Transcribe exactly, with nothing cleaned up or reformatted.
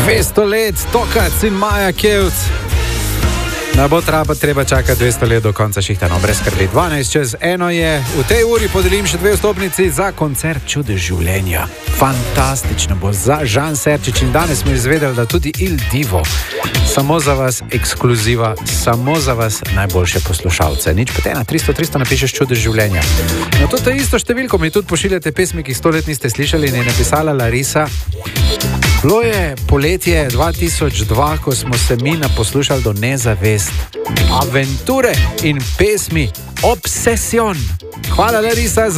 dvesto let, Tokac in Maja Kevc. Ne bo treba, treba čakati dvesto let do konca šihta, no brez skrbi. dvanajst čez eno je, v tej uri podelim še dve vstopnici za koncert Čudež življenja. Fantastično bo za Žan Serčič in danes smo izvedeli, da tudi Il Divo. Samo za vas ekskluziva, samo za vas najboljše poslušalce. Nič pa te na tristo tristo napišeš Čudež življenja. No to je isto številko, mi tudi pošiljate pesmi, ki sto let niste slišali, in je napisala Larisa. Bilo je poletje dva tisoč dva, ko smo se mi naposlušali do nezavest. Aventure in pesmi Obsession. Hvala Larisa